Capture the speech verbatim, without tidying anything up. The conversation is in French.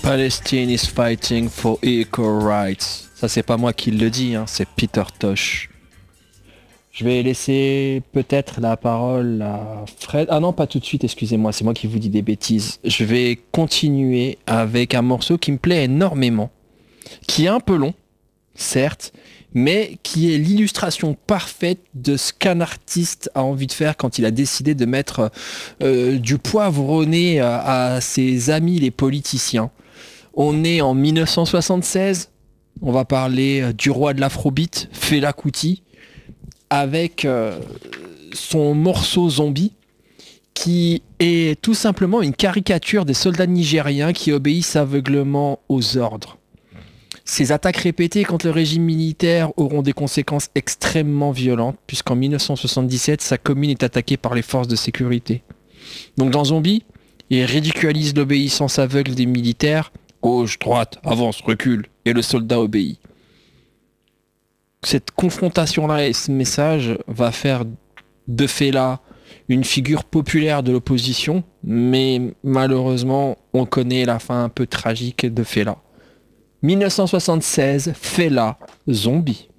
Palestine is fighting for equal rights. Ça, c'est pas moi qui le dis, hein, c'est Peter Tosh. Je vais laisser peut-être la parole à Fred. Ah non, pas tout de suite, excusez-moi, c'est moi qui vous dis des bêtises. Je vais continuer avec un morceau qui me plaît énormément, qui est un peu long, certes, mais qui est l'illustration parfaite de ce qu'un artiste a envie de faire quand il a décidé de mettre euh, du poivre au nez à, à ses amis les politiciens. On est en dix-neuf cent soixante-seize, on va parler du roi de l'afrobeat, Fela Kuti, avec euh, son morceau Zombie, qui est tout simplement une caricature des soldats nigériens qui obéissent aveuglement aux ordres. Ces attaques répétées contre le régime militaire auront des conséquences extrêmement violentes, puisqu'en dix-neuf cent soixante-dix-sept, sa commune est attaquée par les forces de sécurité. Donc dans Zombie, il ridiculise l'obéissance aveugle des militaires, gauche, droite, avance, recule, et le soldat obéit. Cette confrontation-là et ce message va faire de Fela une figure populaire de l'opposition, mais malheureusement, on connaît la fin un peu tragique de Fela. dix-neuf cent soixante-seize, Fela, Zombie.